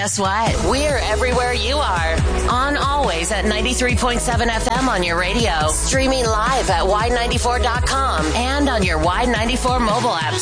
guess what? We're everywhere you are. On always at 93.7 FM on your radio. Streaming live at Y94.com and on your Y94 mobile app.